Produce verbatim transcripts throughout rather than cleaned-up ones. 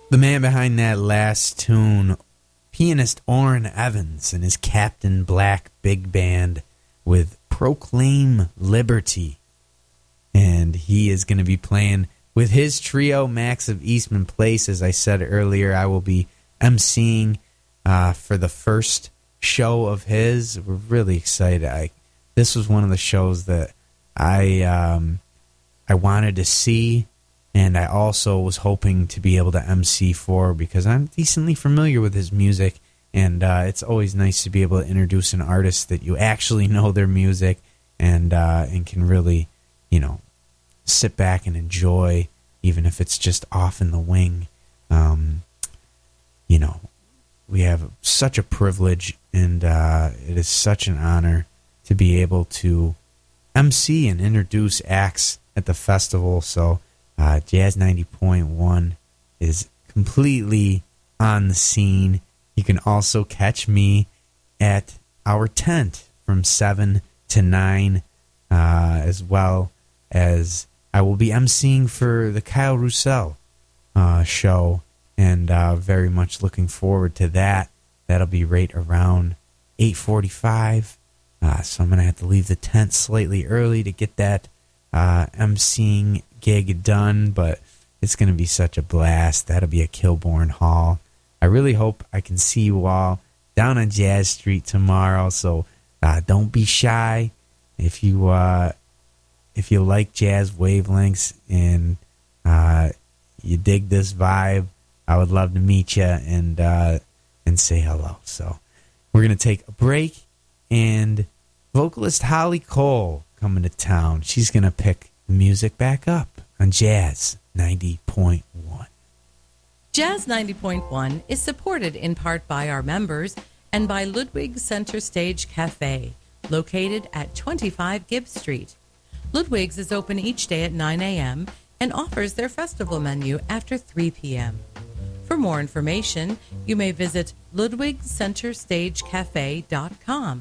The man behind that last tune, pianist Orrin Evans and his Captain Black Big Band with Proclaim Liberty. And he is going to be playing with his trio, Max of Eastman Place. As I said earlier, I will be emceeing uh, for the first show of his. We're really excited. I, this was one of the shows that I um, I wanted to see. And I also was hoping to be able to emcee for, because I'm decently familiar with his music, and uh, it's always nice to be able to introduce an artist that you actually know their music and uh, and can really, you know, sit back and enjoy, even if it's just off in the wing. Um, you know, we have such a privilege, and uh, it is such an honor to be able to emcee and introduce acts at the festival. So Uh, Jazz ninety point one is completely on the scene. You can also catch me at our tent from seven to nine, uh, as well as I will be emceeing for the Kyle Roussel uh, show, and uh, very much looking forward to that. That'll be right around eight forty-five, uh, so I'm going to have to leave the tent slightly early to get that uh, emceeing gig done, but it's going to be such a blast. That'll be at Kilbourne Hall. I really hope I can see you all down on Jazz Street tomorrow, so uh, don't be shy. If you uh, if you like jazz wavelengths and uh, you dig this vibe, I would love to meet you and uh, and say hello. So we're going to take a break, and vocalist Holly Cole coming to town. She's going to pick the music back up on Jazz ninety point one. Jazz ninety point one is supported in part by our members and by Ludwig Center Stage Cafe, located at twenty-five Gibbs Street. Ludwig's is open each day at nine a.m. and offers their festival menu after three p.m. For more information, you may visit ludwig center stage cafe dot com.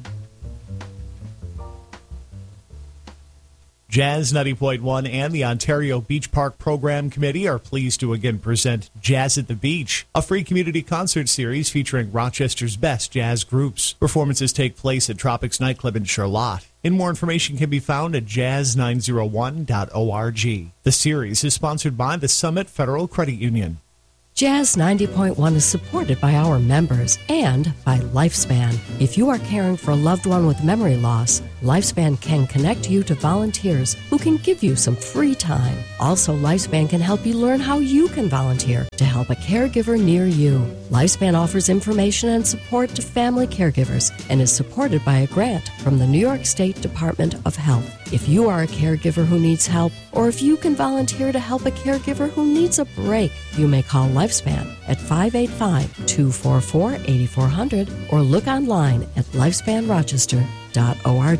Jazz ninety point one and the Ontario Beach Park Program Committee are pleased to again present Jazz at the Beach, a free community concert series featuring Rochester's best jazz groups. Performances take place at Tropics Nightclub in Charlotte. And more information can be found at jazz nine oh one dot org. The series is sponsored by the Summit Federal Credit Union. Jazz ninety point one is supported by our members and by Lifespan. If you are caring for a loved one with memory loss, Lifespan can connect you to volunteers who can give you some free time. Also, Lifespan can help you learn how you can volunteer to help a caregiver near you. Lifespan offers information and support to family caregivers and is supported by a grant from the New York State Department of Health. If you are a caregiver who needs help, or if you can volunteer to help a caregiver who needs a break, you may call Lifespan at five eight five, two four four, eight four zero zero or look online at lifespan rochester dot org.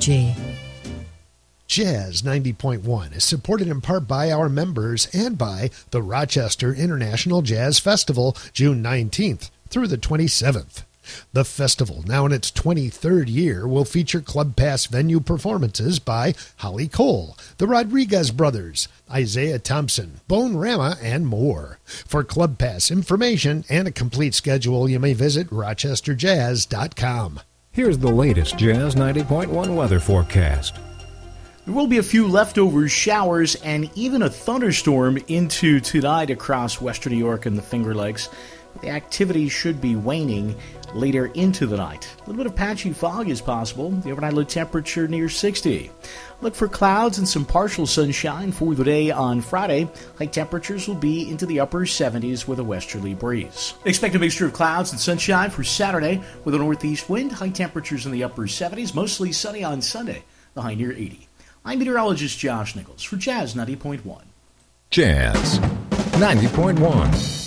Jazz ninety point one is supported in part by our members and by the Rochester International Jazz Festival, June nineteenth through the twenty-seventh. The festival, now in its twenty-third year, will feature Club Pass venue performances by Holly Cole, the Rodriguez Brothers, Isaiah Thompson, Bone Rama, and more. For Club Pass information and a complete schedule, you may visit rochester jazz dot com. Here's the latest Jazz ninety point one weather forecast. There will be a few leftover showers and even a thunderstorm into tonight across western New York and the Finger Lakes. The activity should be waning later into the night. A little bit of patchy fog is possible. The overnight low temperature near sixty. Look for clouds and some partial sunshine for the day on Friday. High temperatures will be into the upper seventies with a westerly breeze. Expect a mixture of clouds and sunshine for Saturday with a northeast wind. High temperatures in the upper seventies, mostly sunny on Sunday, the high near eighty. I'm meteorologist Josh Nichols for Jazz ninety point one. Jazz ninety point one.